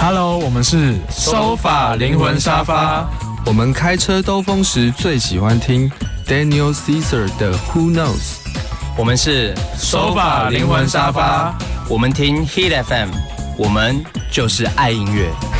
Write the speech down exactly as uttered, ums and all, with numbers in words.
Hello， 我们是收发灵魂沙发。 我们开车兜风时最喜欢听 Daniel Caesar 的 Who Knows。 我们是收发灵魂沙发， 我们听 Hit F M， 我们就是爱音乐。